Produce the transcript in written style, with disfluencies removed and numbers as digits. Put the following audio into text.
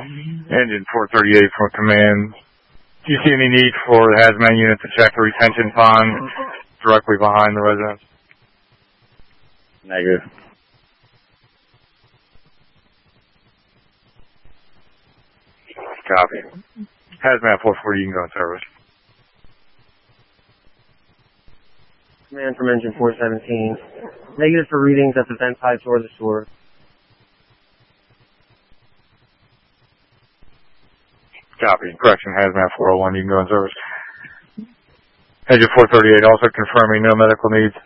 Engine 438 from command. Do you see any need for the hazmat unit to check the retention pond directly behind the residence? Negative. Copy. Hazmat 440, you can go in service. Command from engine 417. Negative for readings at the vent pipes or the sewer. Copy. Correction, Hazmat 401, you can go in service. Engine 438 also confirming no medical needs.